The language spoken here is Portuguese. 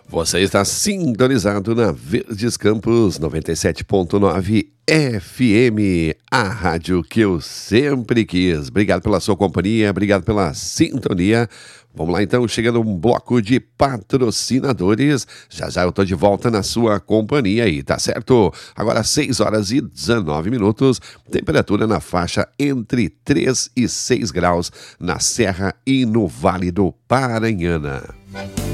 Você está sintonizado na Verdes Campos 97.9 FM, a rádio que eu sempre quis. Obrigado pela sua companhia, obrigado pela sintonia. Vamos lá então, chegando um bloco de patrocinadores. Já já eu tô de volta na sua companhia aí, tá certo? Agora 6 horas e 19 minutos, temperatura na faixa entre 3 e 6 graus na Serra e no Vale do Paranhana.